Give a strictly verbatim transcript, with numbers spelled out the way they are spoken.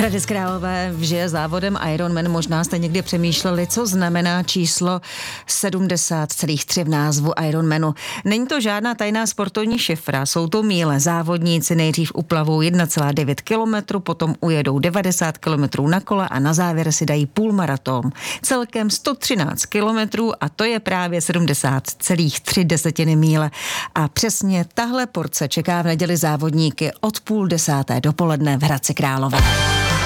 Hradec Králové žije závodem Ironman. Možná jste někdy přemýšleli, co znamená číslo sedmdesát celá tři v názvu Ironmanu. Není to žádná tajná sportovní šifra, jsou to míle. Závodníci nejdřív uplavou jedna celá devět kilometru, potom ujedou devadesát kilometrů na kole a na závěr si dají půlmaraton. Celkem sto třináct kilometrů a to je právě sedmdesát celá tři desetiny míle. A přesně tahle porce čeká v neděli závodníky od půl desáté dopoledne v Hradci Králové.